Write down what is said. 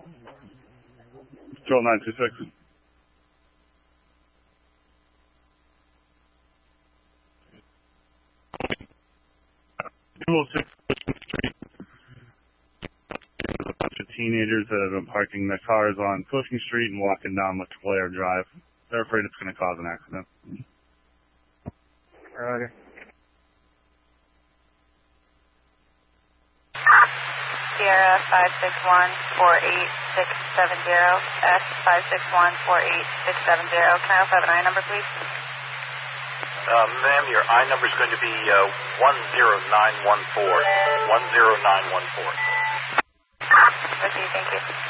Patrol 926. 206 Cushing Street. There's a bunch of teenagers that have been parking their cars on Cushing Street and walking down LeClaire Drive. They're afraid it's going to cause an accident. Roger. Sierra 561-48670, S 561-48670. Can I also have an I number, please? Ma'am, your I number is going to be 10914. 10914. Okay, thank you.